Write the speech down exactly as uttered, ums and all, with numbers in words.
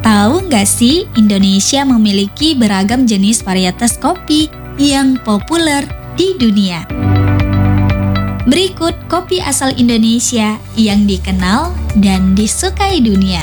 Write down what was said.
Tahu nggak sih, Indonesia memiliki beragam jenis varietas kopi yang populer di dunia. Berikut kopi asal Indonesia yang dikenal dan disukai dunia.